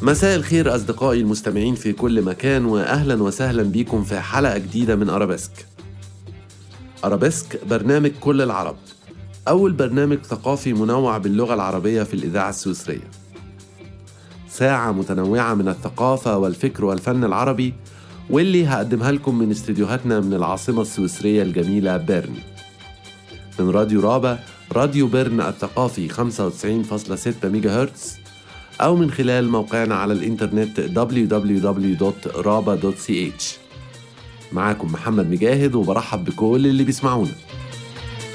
مساء الخير أصدقائي المستمعين في كل مكان، وأهلا وسهلا بيكم في حلقة جديدة من أرابيسك. أرابيسك برنامج كل العرب، أول برنامج ثقافي منوع باللغة العربية في الإذاعة السويسرية. ساعة متنوعة من الثقافة والفكر والفن العربي، واللي هقدمها لكم من استديوهاتنا من العاصمة السويسرية الجميلة بيرن، من راديو رابا، راديو بيرن الثقافي 95.6 ميجا هرتز، أو من خلال موقعنا على الإنترنت www.raba.ch. معاكم محمد مجاهد، وبرحب بكل اللي بيسمعونا.